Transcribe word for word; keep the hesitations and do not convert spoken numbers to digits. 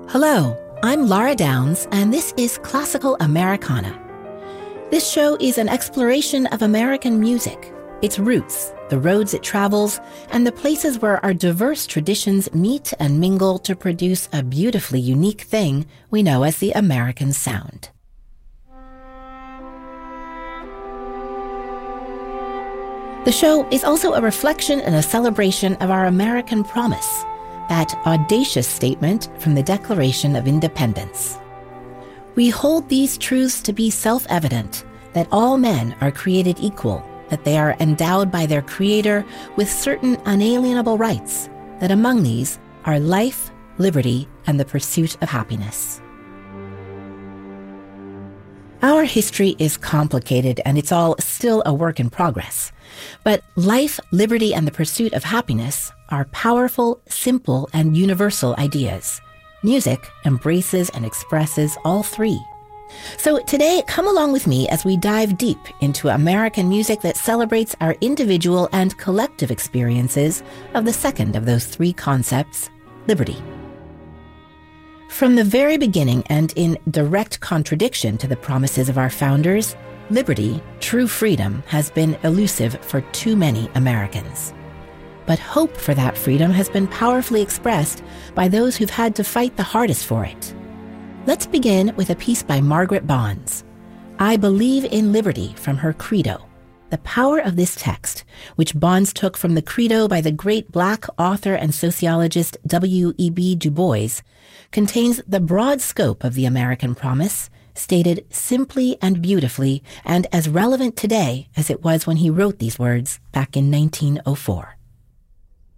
Hello, I'm Laura Downs, and this is Classical Americana. This show is an exploration of American music, its roots, the roads it travels, and the places where our diverse traditions meet and mingle to produce a beautifully unique thing we know as the American sound. The show is also a reflection and a celebration of our American promise, that audacious statement from the Declaration of Independence. We hold these truths to be self-evident, that all men are created equal, that they are endowed by their Creator with certain unalienable rights, that among these are life, liberty, and the pursuit of happiness. Our history is complicated and it's all still a work in progress. But life, liberty, and the pursuit of happiness are powerful, simple, and universal ideas. Music embraces and expresses all three. So today, come along with me as we dive deep into American music that celebrates our individual and collective experiences of the second of those three concepts, liberty. From the very beginning, and in direct contradiction to the promises of our founders, liberty, true freedom, has been elusive for too many Americans. But hope for that freedom has been powerfully expressed by those who've had to fight the hardest for it. Let's begin with a piece by Margaret Bonds, I Believe in Liberty, from her Credo. The power of this text, which Bonds took from the Credo by the great Black author and sociologist W E B Du Bois, contains the broad scope of the American promise, stated simply and beautifully, and as relevant today as it was when he wrote these words back in nineteen oh four.